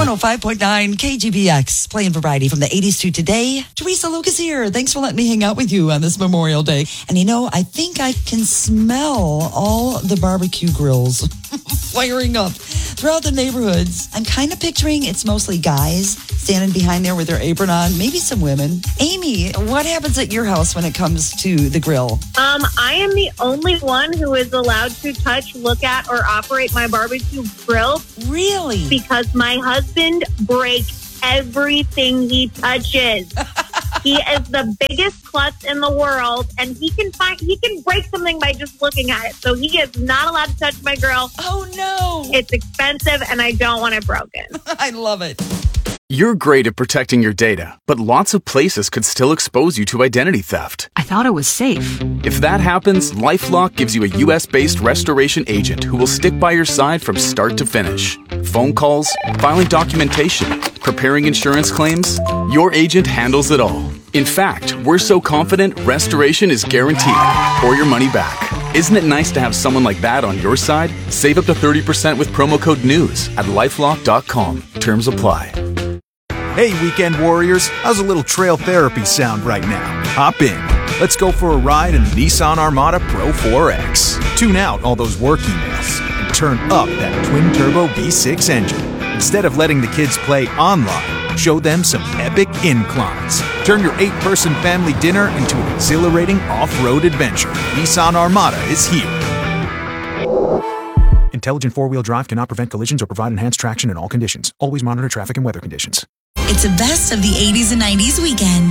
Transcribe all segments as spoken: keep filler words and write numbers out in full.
one oh five point nine K G B X, playing variety from the eighties to today. Teresa Lucas here. Thanks for letting me hang out with you on this Memorial Day. And you know, I think I can smell all the barbecue grills firing up throughout the neighborhoods. I'm kind of picturing it's mostly guys standing behind there with their apron on, maybe some women. Amy, what happens at your house when it comes to the grill? Um, I am the only one who is allowed to touch, look at, or operate my barbecue grill. Really? Because my husband breaks everything he touches. He is the biggest klutz in the world, and he can find he can break something by just looking at it. So he is not allowed to touch my grill. Oh, no. It's expensive, and I don't want it broken. I love it. You're great at protecting your data, but lots of places could still expose you to identity theft. I thought it was safe. If that happens, LifeLock gives you a U S-based restoration agent who will stick by your side from start to finish. Phone calls, filing documentation, preparing insurance claims, your agent handles it all. In fact, we're so confident restoration is guaranteed or your money back. Isn't it nice to have someone like that on your side? Save up to thirty percent with promo code NEWS at lifelock dot com. Terms apply. Hey, weekend warriors, how's a little trail therapy sound right now? Hop in. Let's go for a ride in the Nissan Armada Pro four X. Tune out all those work emails and turn up that twin-turbo V six engine. Instead of letting the kids play online, show them some epic inclines. Turn your eight-person family dinner into an exhilarating off-road adventure. Nissan Armada is here. Intelligent four-wheel drive cannot prevent collisions or provide enhanced traction in all conditions. Always monitor traffic and weather conditions. It's a best of the eighties and nineties weekend.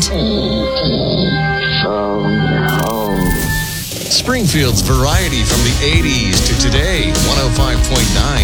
Springfield's variety from the eighties to today. one oh five point nine